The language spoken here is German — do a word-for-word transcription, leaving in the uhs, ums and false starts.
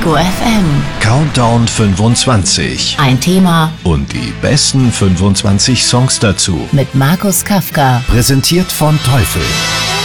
Info F M. Countdown fünfundzwanzig. Ein Thema Und die besten fünfundzwanzig Songs dazu. mit Markus Kafka. Präsentiert von Teufel.